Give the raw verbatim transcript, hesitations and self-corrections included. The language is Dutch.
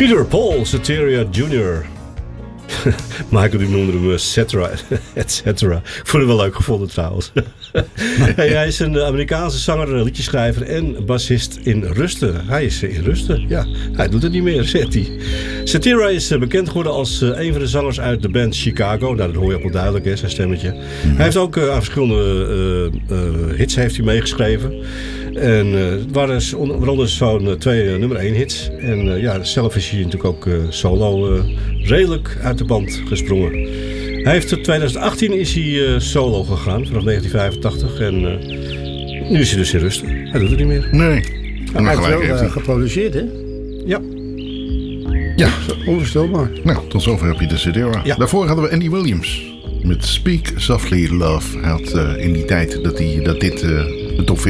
Peter Paul Cetera junior Michael die noemde hem Cetera, et cetera. Ik vond het wel leuk gevonden trouwens. Hey, hij is een Amerikaanse zanger, liedjeschrijver en bassist in Rusten. Hij is in Rusten, ja. Hij doet het niet meer, zegt hij. Cetera is bekend geworden als een van de zangers uit de band Chicago. Nou, dat hoor je ook wel duidelijk, hè, zijn stemmetje. Mm-hmm. Hij heeft ook uh, aan verschillende uh, uh, hits heeft hij meegeschreven. En uh, het waren waaronder zo'n uh, twee uh, nummer één hits. En uh, ja, zelf is hij natuurlijk ook uh, solo uh, redelijk uit de band gesprongen. Hij heeft in twintig achttien is hij uh, solo gegaan, vanaf negentien vijfentachtig. En uh, nu is hij dus in Rusten. Hij doet het niet meer. Nee. Hij heeft wel uh, geproduceerd, hè? Ja. Ja. Onvoorstelbaar. Nou, tot zover heb je de Cetera. Ja. Daarvoor hadden we Andy Williams met Speak Softly Love. Hij had uh, in die tijd dat, hij, dat dit uh, de top